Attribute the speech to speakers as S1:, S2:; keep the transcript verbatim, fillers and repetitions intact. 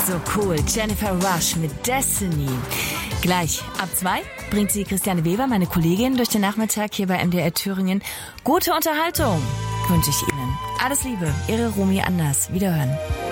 S1: so cool. Jennifer Rush mit Destiny. Gleich ab zwei bringt sie Christiane Weber, meine Kollegin, durch den Nachmittag hier bei M D R Thüringen. Gute Unterhaltung wünsche ich Ihnen. Alles Liebe, Ihre Romy Anders. Wiederhören.